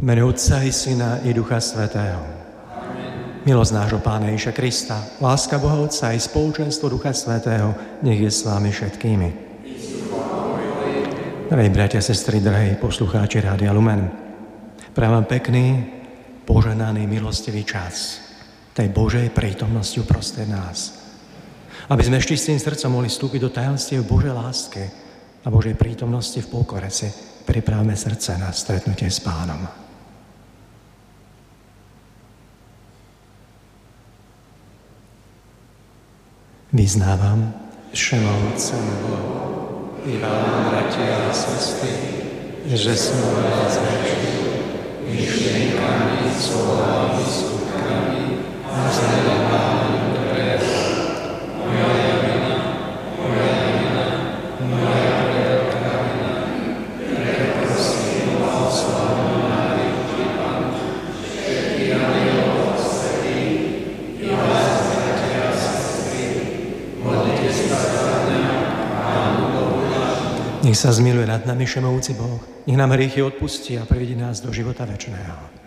Mene Otca i Syna i Ducha Svätého. Milosť nášho Pána Ježiša Krista, láska Boha Otca i spoločenstvo Ducha Svätého, nech je s vami všetkými. Drahí bratia, sestry, drahí poslucháči Rádia Lumen, prajem vám pekný, požehnaný, milostivý čas tej Božej prítomnosti uprostred nás. Aby sme čistým srdcom mohli vstúpiť do tajomstiev Božej lásky a Božej prítomnosti v pokore si pripravme srdce na stretnutie s Pánom. Vyznávam všemovúcemu i vám, bratia a sestry, že som vás zhrešil myšlienkami, slovami, skutkami a zanedbávaním dobrého. Moja vina, veľká vina, preto prosím o slavu Máriu, Pánu, všetkých anielov a svätých, i vás, bratia a sestry, modlite sa za mňa, Pánu Bohu nášmu. Nech sa zmiluje nad nami všemovúci Boh, nech nám hriechy odpustí a privedie nás do života večného.